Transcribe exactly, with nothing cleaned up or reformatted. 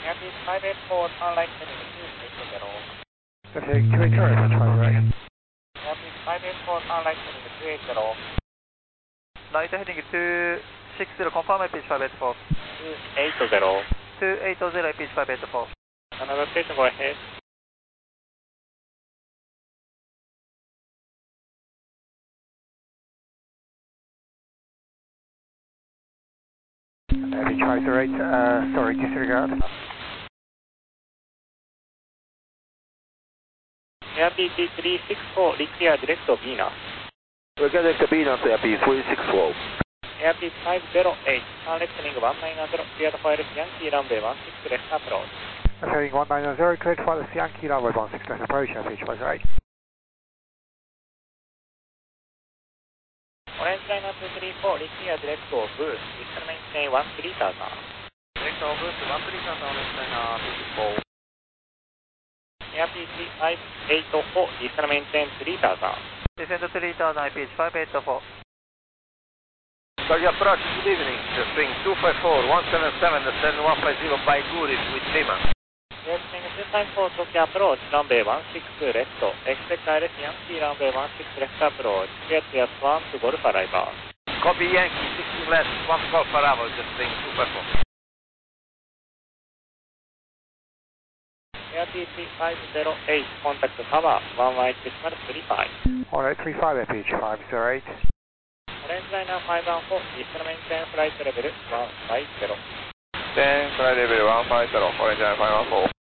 Airbus five eight four, turn right heading two eight zero. Okay, two eight zero, that's right, right. Airbus five eight four, turn right heading two eight zero. Right heading two six zero, confirm I P H five eight four. two eight zero. two eight zero, I P H five eight four. Another station, go ahead. Airbus five zero eight, uh, sorry, disregard. Airbus three six four, repair direct to Venus. We're getting to Venus, Airbus three six four. Airbus five zero eight, turn left heading one nine zero, clear to fire Yankee runway one six left approach. Heading one nine zero, clear to fly the Yankee runway one six left approach, Airbus five zero eight. Orange line two three four, repair direct to boost, return maintain one three thousand. Direct to boost one three thousand, orange line two three four. Airbus five eight four, return maintain three thousand. Descend three thousand, I P H five eight four. Sorry, approach, good evening. The spring two five four, one seven seven, descend one five zero by Guris with Lima. Airbus two five four, Tokyo approach, runway one six left. Expect direct Yankee runway one six left approach. Get yes one to Golf arrival. Copy Yankee, sixteen left, one Golf arrival, the spring two five four. Airbus five zero eight, contact tower, one one eight decimal three five. one eight three five, Airbus five zero eight. Orange liner five one four, return maintain flight level one five zero. Then flight level one five zero, Orange line five one four.